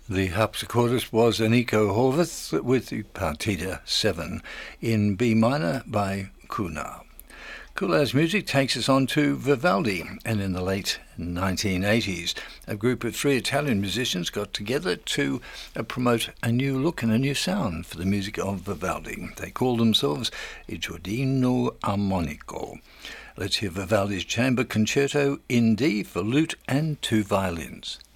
The harpsichordist was Enrico Horvath with the Partita 7 in B minor by Cunha. Cula's music takes us on to Vivaldi, and in the late 1980s, a group of three Italian musicians got together to promote a new look and a new sound for the music of Vivaldi. They called themselves Il Giardino Armonico. Let's hear Vivaldi's Chamber Concerto in D for lute and two violins.